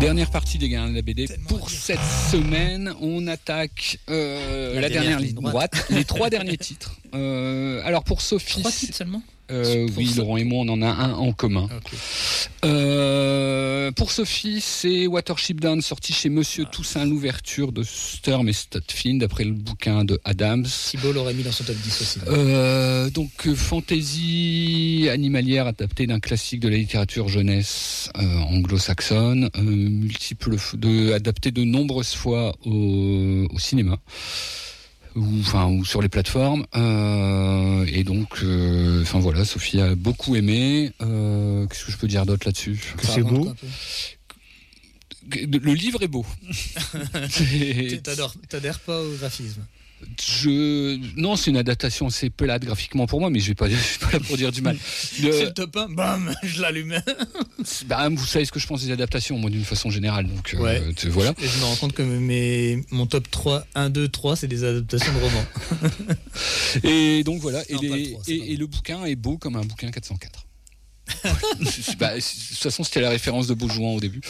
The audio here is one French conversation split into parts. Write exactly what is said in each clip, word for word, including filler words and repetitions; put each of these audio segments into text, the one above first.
Dernière partie des Gardiens de la B D pour cette semaine. On attaque euh, la, la dernière, dernière ligne droite, droite les trois derniers titres. Euh, alors pour Sophie, trois titres seulement. Euh, oui, ça. Laurent et moi, on en a un en commun. Okay. Euh, pour Sophie, c'est Watership Down, sorti chez Monsieur ah. Toussaint, l'ouverture de Sturm et Stutfield, d'après le bouquin de Adams. Thibault l'aurait mis dans son top dix aussi. Euh, donc, fantasy animalière adaptée d'un classique de la littérature jeunesse euh, anglo-saxonne, euh, multiple, de, adapté de nombreuses fois au, au cinéma. Ou, enfin, ou sur les plateformes. Euh, et donc, enfin euh, voilà, Sophie a beaucoup aimé. Euh, qu'est-ce que je peux dire d'autre là-dessus ? Que c'est beau. Le livre est beau. T'adores, t'adhères pas au graphisme ? Je... Non, c'est une adaptation assez pelade graphiquement pour moi, mais je vais pas, je suis pas là pour dire du mal. Le... C'est le top un, bam, je l'allume. Bah, vous savez ce que je pense des adaptations, moi, d'une façon générale. Donc, ouais. euh, voilà. Et je me rends compte que mes... mon top trois, un, deux, trois, c'est des adaptations de romans. Et donc voilà, et, non, les... le trois, et, et le bouquin est beau comme un bouquin quatre cent quatre. Bah, de toute façon c'était la référence de Beaujouan au début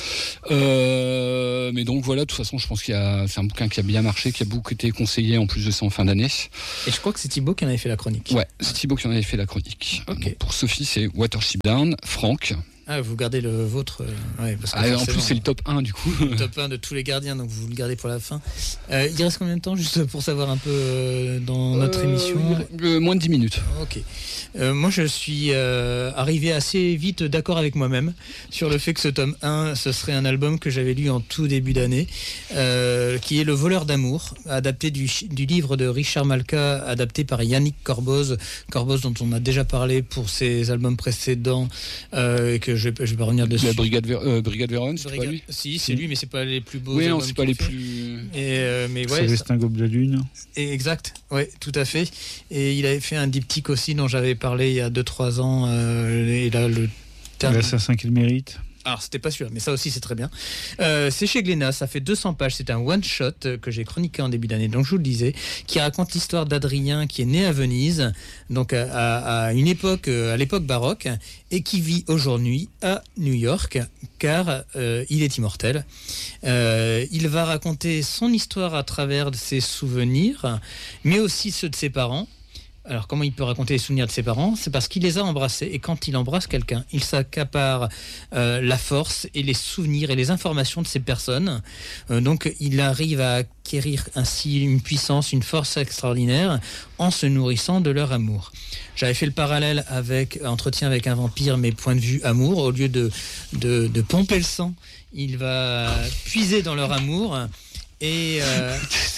euh, mais donc voilà, de toute façon je pense qu'il y a, c'est un bouquin qui a bien marché, qui a beaucoup été conseillé en plus de ça en fin d'année, et je crois que c'est Thibaut qui en avait fait la chronique. Ouais, c'est Thibaut qui en avait fait la chronique. Okay. Donc, pour Sophie c'est Watership Down. Franck? Ah, vous gardez le vôtre. Euh, ouais, parce que ah, en plus, c'est le top un du coup. Le top un de tous les gardiens, donc vous le gardez pour la fin. Euh, il reste combien de temps, juste pour savoir un peu euh, dans notre euh, émission euh, Moins de dix minutes. Ok. Euh, moi, je suis euh, arrivé assez vite d'accord avec moi-même sur le fait que ce tome un, ce serait un album que j'avais lu en tout début d'année, euh, qui est Le Voleur d'amour, adapté du, du livre de Richard Malka, adapté par Yannick Corboz. Corboz, dont on a déjà parlé pour ses albums précédents, euh, et que je vais, je vais pas revenir dessus. La Brigade, Ver, euh, Brigade Vérone, c'est Brigade, pas lui. Si, c'est lui, mais c'est pas les plus beaux. Oui, non, c'est pas les fait. plus. Et euh, mais ouais. Célestin Gobe de Lune. Et exact, ouais, tout à fait. Et il avait fait un diptyque aussi dont j'avais parlé il y a deux trois ans. Euh, et là, le terme. L'assassin qu'il mérite. Alors, c'était pas sûr, mais ça aussi, c'est très bien. Euh, c'est chez Glénat, ça fait deux cents pages. C'est un one-shot que j'ai chroniqué en début d'année, donc je vous le disais, qui raconte l'histoire d'Adrien, qui est né à Venise, donc à, à, à une époque, à l'époque baroque, et qui vit aujourd'hui à New York, car euh, il est immortel. Euh, il va raconter son histoire à travers ses souvenirs, mais aussi ceux de ses parents. Alors, comment il peut raconter les souvenirs de ses parents ? C'est parce qu'il les a embrassés, et quand il embrasse quelqu'un, il s'accapare euh, la force et les souvenirs et les informations de ces personnes. Euh, donc, il arrive à acquérir ainsi une puissance, une force extraordinaire en se nourrissant de leur amour. J'avais fait le parallèle avec Entretien avec un vampire, mais point de vue amour. Au lieu de, de, de pomper le sang, il va puiser dans leur amour. Et euh...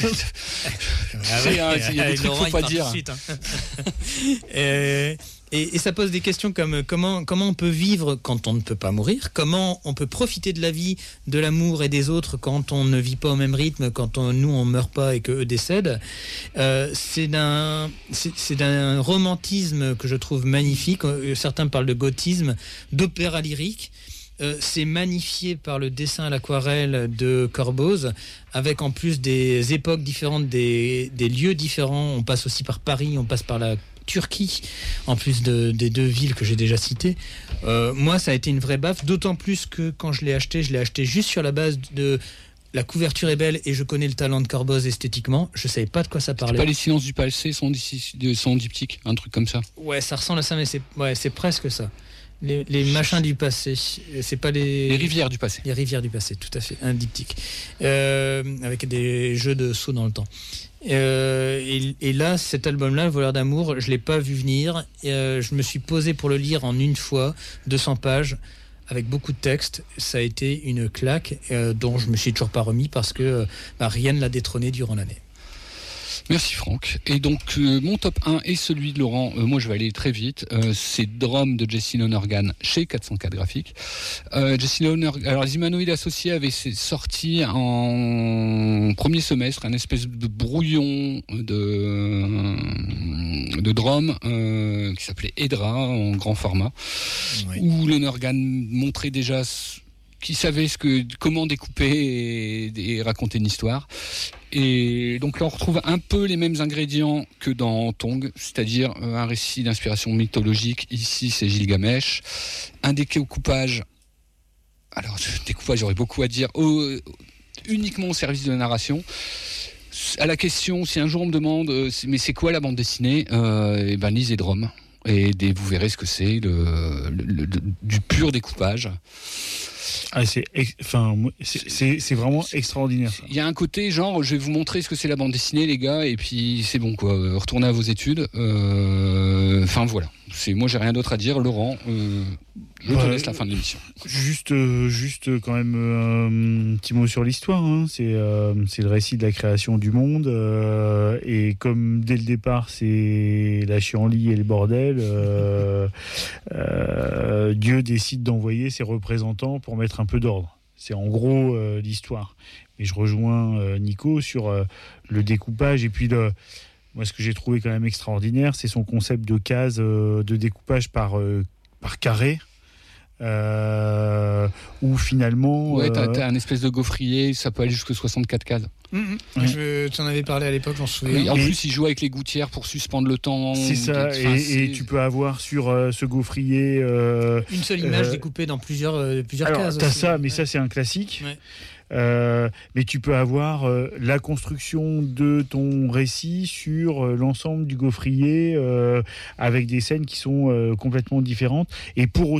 ah ouais, il y a des trucs qu'il faut pas dire. Suite, hein. et, et, et ça pose des questions comme comment, comment on peut vivre quand on ne peut pas mourir, comment on peut profiter de la vie, de l'amour et des autres quand on ne vit pas au même rythme, quand on, nous on meurt pas et qu'eux décèdent. Euh, c'est, d'un, c'est, c'est d'un romantisme que je trouve magnifique. Certains parlent de gothisme, d'opéra lyrique. Euh, c'est magnifié par le dessin à l'aquarelle de Corboz, avec en plus des époques différentes, des, des lieux différents. On passe aussi par Paris, on passe par la Turquie, en plus de, des deux villes que j'ai déjà citées. Euh, moi, ça a été une vraie baffe, d'autant plus que quand je l'ai acheté, je l'ai acheté juste sur la base de... La couverture est belle et je connais le talent de Corboz esthétiquement. Je savais pas de quoi ça parlait. C'est pas Les Silences du Passé, son, son diptyque, un truc comme ça. Ouais, ça ressemble à ça, mais c'est, ouais, c'est presque ça. Les, les machins du passé, c'est pas les... Les rivières du passé. Les rivières du passé, tout à fait, un diptyque. Euh, avec des jeux de sauts dans le temps. Euh, et, et là, cet album-là, Le Voleur d'amour, je l'ai pas vu venir. Et, euh, je me suis posé pour le lire en une fois, deux cents pages, avec beaucoup de textes. Ça a été une claque euh, dont je me suis toujours pas remis parce que bah, rien ne l'a détrôné durant l'année. Merci Franck. Et donc euh, mon top un est celui de Laurent. Euh, moi je vais aller très vite. Euh, c'est Drum de Jesse Lonergan chez quatre cent quatre Graphiques. Euh, Jesse Lonergan, alors les Humanoïdes Associés avaient sorti en premier semestre un espèce de brouillon de de Drum euh, qui s'appelait Edra en grand format, oui. Où Lonergan montrait déjà qui savait ce que, comment découper et, et raconter une histoire. Et donc là, on retrouve un peu les mêmes ingrédients que dans Tong, c'est-à-dire un récit d'inspiration mythologique. Ici, c'est Gilgamesh. Un découpage alors, découpage, j'aurais beaucoup à dire. Au, uniquement au service de la narration. À la question, si un jour on me demande, euh, mais c'est quoi la bande dessinée, euh, et ben lisez Drum. Et des, vous verrez ce que c'est, le, le, le, du pur découpage. Ah, c'est, enfin, c'est, c'est, c'est vraiment extraordinaire. Il y a un côté genre, je vais vous montrer ce que c'est la bande dessinée, les gars, et puis c'est bon, quoi. Retournez à vos études. Euh, enfin, voilà. C'est, moi, j'ai rien d'autre à dire. Laurent, euh, je te ouais, laisse la fin de l'émission. Juste, euh, juste quand même euh, un petit mot sur l'histoire. Hein. C'est, euh, c'est le récit de la création du monde. Euh, et comme dès le départ, c'est la chienlit et le bordel, euh, euh, Dieu décide d'envoyer ses représentants pour mettre un peu d'ordre. C'est en gros euh, l'histoire. Mais je rejoins euh, Nico sur euh, le découpage et puis le... Moi, ce que j'ai trouvé quand même extraordinaire, c'est son concept de case euh, de découpage par, euh, par carré. Euh, où finalement... Ouais, t'as, euh... t'as un espèce de gaufrier, ça peut aller jusqu'à soixante-quatre cases. Mmh, ouais. Je t'en avais parlé à l'époque, j'en souviens. Oui, en et... plus, il joue avec les gouttières pour suspendre le temps. C'est ça, enfin, et, c'est... et tu peux avoir sur euh, ce gaufrier... Euh, une seule image euh... découpée dans plusieurs, euh, plusieurs Alors, cases. t'as aussi. ça, mais ouais. ça, c'est un classique. Ouais. Euh, mais tu peux avoir euh, la construction de ton récit sur euh, l'ensemble du gaufrier euh, avec des scènes qui sont euh, complètement différentes et pour